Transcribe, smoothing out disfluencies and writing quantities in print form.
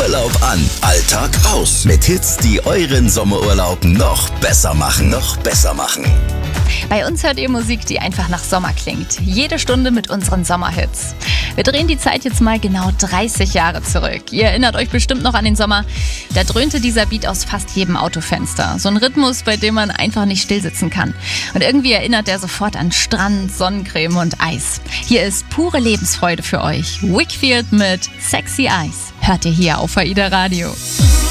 Urlaub an, Alltag aus. Mit Hits, die euren Sommerurlaub noch besser machen. Bei uns hört ihr Musik, die einfach nach Sommer klingt. Jede Stunde mit unseren Sommerhits. Wir drehen die Zeit jetzt mal genau 30 Jahre zurück. Ihr erinnert euch bestimmt noch an den Sommer. Da dröhnte dieser Beat aus fast jedem Autofenster. So ein Rhythmus, bei dem man einfach nicht stillsitzen kann. Und irgendwie erinnert er sofort an Strand, Sonnencreme und Eis. Hier ist pure Lebensfreude für euch. Whigfield mit Sexy Eyes. Hört ihr hier auf AIDA Radio.